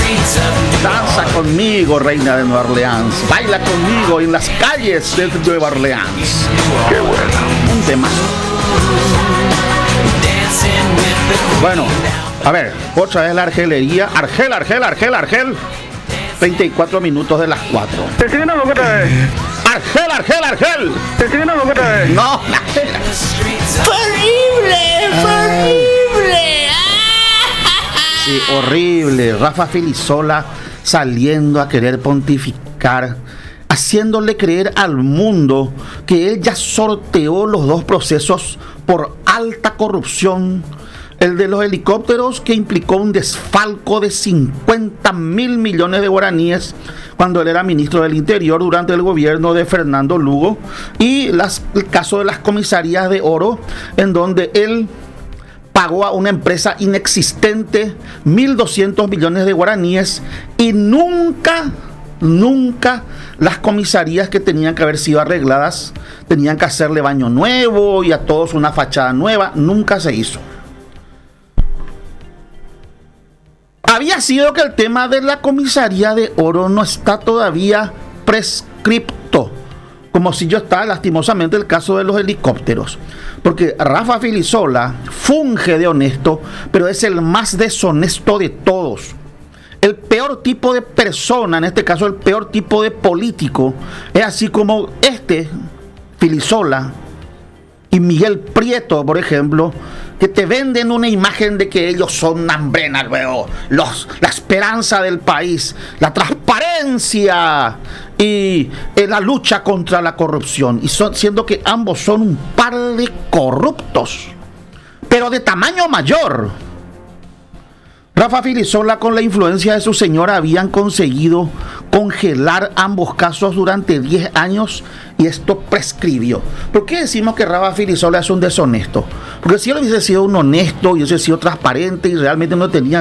Danza conmigo, reina de Nueva Orleans. Baila conmigo en las calles de Nueva Orleans. Qué bueno. Un tema. Bueno, a ver, otra vez la argelería. Argel. 34 minutos de las 4. ¿Te siguen a boca otra vez? Argel. ¿Te siguen a boca otra vez? No. ¡Horrible! Sí, horrible. Rafa Filisola saliendo a querer pontificar, haciéndole creer al mundo que él ya sorteó los dos procesos por alta corrupción. El de los helicópteros, que implicó un desfalco de 50.000 millones de guaraníes cuando él era ministro del Interior durante el gobierno de Fernando Lugo, y el caso de las comisarías de oro, en donde él pagó a una empresa inexistente 1.200 millones de guaraníes, y nunca las comisarías que tenían que haber sido arregladas, tenían que hacerle baño nuevo y a todos una fachada nueva, nunca se hizo. Había sido que el tema de la comisaría de oro no está todavía prescripto, como si yo está lastimosamente el caso de los helicópteros, porque Rafa Filisola funge de honesto, pero es el más deshonesto de todos. El peor tipo de persona, en este caso el peor tipo de político, es así como Filisola y Miguel Prieto, por ejemplo, que te venden una imagen de que ellos son hambrena luego, la esperanza del país, la transparencia y la lucha contra la corrupción, y siendo que ambos son un par de corruptos, pero de tamaño mayor. Rafa Filisola, con la influencia de su señora, habían conseguido congelar ambos casos durante 10 años y esto prescribió. ¿Por qué decimos que Rafa Filisola es un deshonesto? Porque si él hubiese sido un honesto y hubiese sido transparente y realmente no tenía